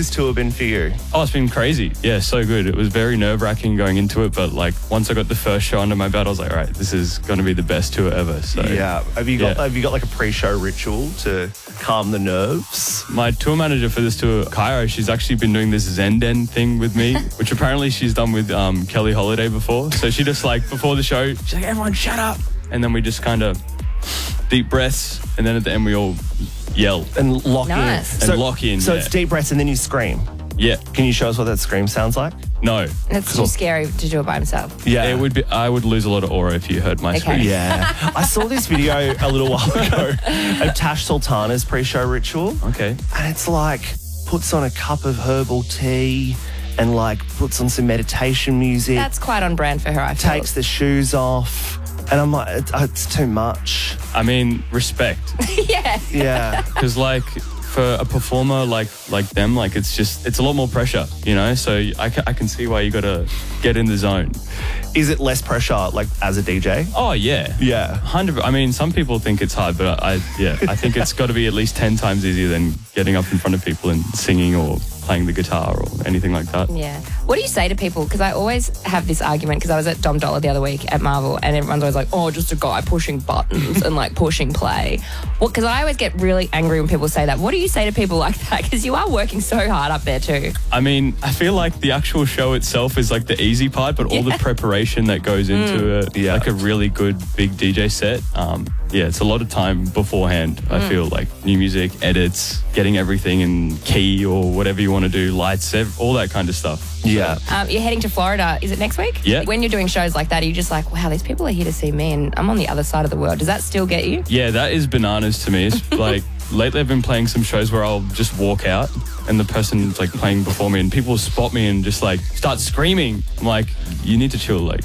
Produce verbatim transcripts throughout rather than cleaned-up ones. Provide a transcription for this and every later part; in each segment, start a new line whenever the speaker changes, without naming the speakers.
this tour been for you?
Oh, it's been crazy. Yeah, so good. It was very nerve-wracking going into it, but like once I got the first show under my belt, I was like, all right, this is going to be the best tour ever. So
Yeah. Have you got
yeah.
Have you got like a pre-show ritual to calm the nerves?
My tour manager for this tour, Cairo, she's actually been doing this Zen Den thing with me, which apparently she's done with um, Kelly Holiday before. So she just like, before the show, she's like, everyone shut up. And then we just kind of deep breaths, and then at the end we all yell
And lock
Nice.
in.
and lock in.
So
yeah.
it's deep breaths and then you scream.
Yeah.
Can you show us what that scream sounds like?
No.
It's too scary to do it by himself.
Yeah.
It would be. I would lose a lot of aura if you heard my
Okay.
scream.
Yeah. I saw this video a little while ago of Tash Sultana's pre-show ritual.
Okay.
And it's like puts on a cup of herbal tea and like puts on some meditation music,
That's quite on brand for her, I feel.
takes the shoes off. And I'm like, it's, it's too much.
I mean, respect.
Yeah.
Yeah.
Because like for a performer like like them, like it's just it's a lot more pressure, you know. So I can, I can see why you got to get in the zone.
Is it less pressure like as a D J?
Oh yeah.
Yeah.
Hundred. I mean, some people think it's hard, but I yeah, I think it's got to be at least ten times easier than getting up in front of people and singing or playing the guitar or anything like that.
Yeah. What do you say to people? Because I always have this argument, because I was at Dom Dollar the other week at Marvel, and everyone's always like, oh, just a guy pushing buttons and like pushing play. Well, because I always get really angry when people say that. What do you say to people like that? Because you are working so hard up there too.
I mean, I feel like the actual show itself is like the easy part, but all the preparation that goes into it,
Yeah.
like a really good big D J set. Um, yeah, it's a lot of time beforehand. I feel like new music, edits, getting everything in key or whatever you want to do, lights, ev- all that kind of stuff.
Yeah.
Um, you're heading to Florida. Is it next week?
Yeah.
When you're doing shows like that, are you just like, wow, these people are here to see me and I'm on the other side of the world. Does that still get you?
Yeah, that is bananas to me. It's like lately I've been playing some shows where I'll just walk out and the person's like playing before me and people spot me and just like start screaming. I'm like, you need to chill. Like,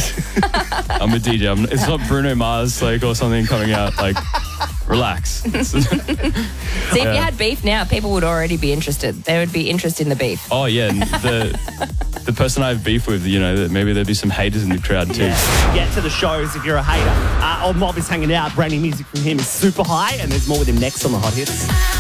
I'm a D J. I'm, it's not Bruno Mars like or something coming out. Like, relax.
See, if you had beef now, people would already be interested. There would be interest in the beef.
Oh yeah, and the the person I have beef with, you know, maybe there'd be some haters in the crowd too.
Get to the shows if you're a hater. Uh, old Mob is hanging out. Brand new music from him is super high, and there's more with him next on the Hot Hits.